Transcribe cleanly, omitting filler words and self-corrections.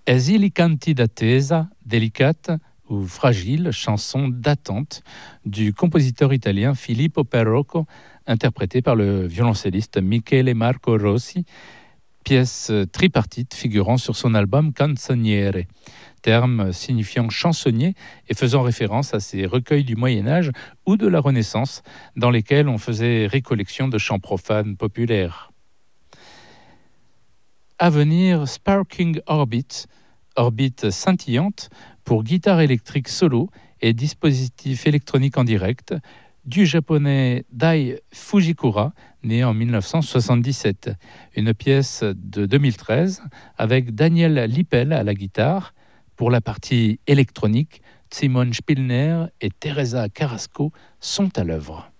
Esili canti d'attesa, délicate ou fragile, chanson d'attente du compositeur italien Filippo Perrocco, interprété par le violoncelliste Michele Marco Rossi, pièce tripartite figurant sur son album Canzoniere, terme signifiant chansonnier et faisant référence à ces recueils du Moyen-Âge ou de la Renaissance dans lesquels on faisait récollection de chants profanes populaires. À venir, Sparking Orbit, orbite scintillante pour guitare électrique solo et dispositif électronique en direct, du japonais Dai Fujikura, né en 1977. Une pièce de 2013 avec Daniel Lippel à la guitare. Pour la partie électronique, Simone Spillner et Teresa Carrasco sont à l'œuvre.